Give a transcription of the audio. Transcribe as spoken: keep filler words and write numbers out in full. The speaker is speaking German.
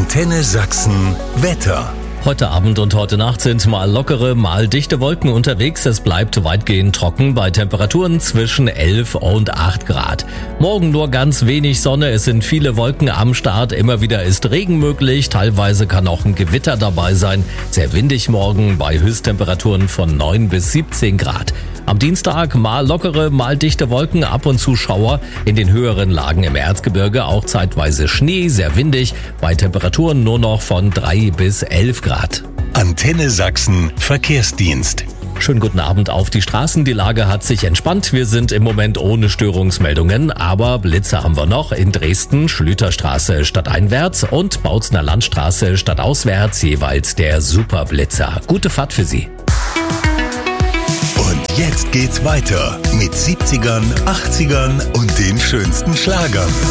Antenne Sachsen Wetter. Heute Abend und heute Nacht sind mal lockere, mal dichte Wolken unterwegs. Es bleibt weitgehend trocken bei Temperaturen zwischen elf und acht Grad. Morgen nur ganz wenig Sonne, es sind viele Wolken am Start. Immer wieder ist Regen möglich, teilweise kann auch ein Gewitter dabei sein. Sehr windig morgen bei Höchsttemperaturen von neun bis siebzehn Grad. Am Dienstag mal lockere, mal dichte Wolken, ab und zu Schauer. In den höheren Lagen im Erzgebirge auch zeitweise Schnee, sehr windig. Bei Temperaturen nur noch von drei bis elf Grad. Antenne Sachsen Verkehrsdienst. Schönen guten Abend auf die Straßen. Die Lage hat sich entspannt. Wir sind im Moment ohne Störungsmeldungen, aber Blitze haben wir noch in Dresden, Schlüterstraße stadteinwärts und Bautzner Landstraße stadtauswärts, jeweils der Superblitzer. Gute Fahrt für Sie. Und jetzt geht's weiter mit siebzigern, achtzigern und den schönsten Schlagern.